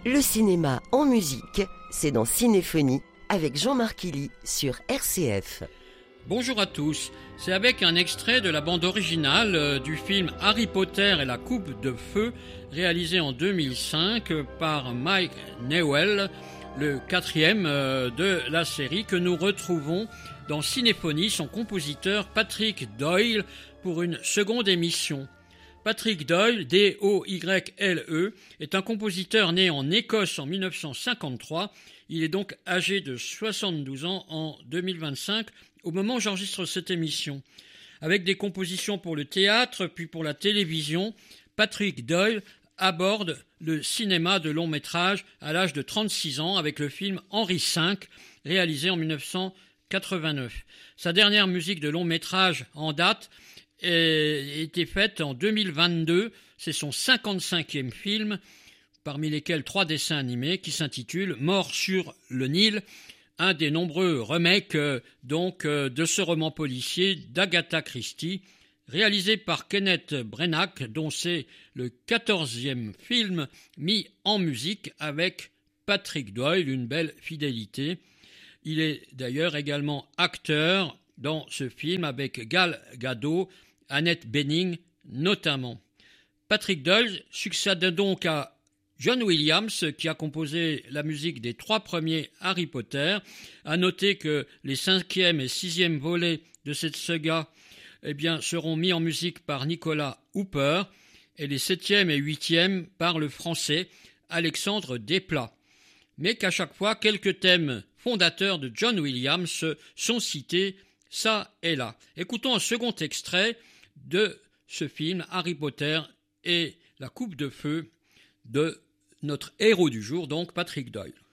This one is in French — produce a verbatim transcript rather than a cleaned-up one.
Le cinéma en musique, c'est dans Cinéphonie avec Jean-Marc Illy sur R C F. Bonjour à tous, c'est avec un extrait de la bande originale euh, du film Harry Potter et la Coupe de Feu, réalisé en deux mille cinq par Mike Newell, le quatrième euh, de la série, que nous retrouvons dans Cinéphonie, son compositeur Patrick Doyle, pour une seconde émission. Patrick Doyle, D O Y L E, est un compositeur né en Écosse en dix-neuf cent cinquante-trois. Il est donc âgé de soixante-douze ans en deux mille vingt-cinq, au moment où j'enregistre cette émission. Avec des compositions pour le théâtre, puis pour la télévision, Patrick Doyle aborde le cinéma de long métrage à l'âge de trente-six ans avec le film Henri cinq, réalisé en dix-neuf cent quatre-vingt-neuf. Sa dernière musique de long métrage en date a été faite en deux mille vingt-deux. C'est son cinquante-cinquième film, parmi lesquels trois dessins animés, qui s'intitule Mort sur le Nil, un des nombreux remakes euh, donc euh, de ce roman policier d'Agatha Christie, réalisé par Kenneth Branagh, dont c'est le quatorzième film mis en musique avec Patrick Doyle, une belle fidélité. Il est d'ailleurs également acteur dans ce film avec Gal Gadot, Annette Bening notamment. Patrick Doyle succède donc à John Williams, qui a composé la musique des trois premiers Harry Potter. À noter que les cinquième et sixième volets de cette saga eh bien, seront mis en musique par Nicolas Hooper et les septième et huitième par le français Alexandre Desplat. Mais qu'à chaque fois, quelques thèmes fondateurs de John Williams sont cités ça et là. Écoutons un second extrait de ce film Harry Potter et la Coupe de Feu de notre héros du jour, donc Patrick Doyle.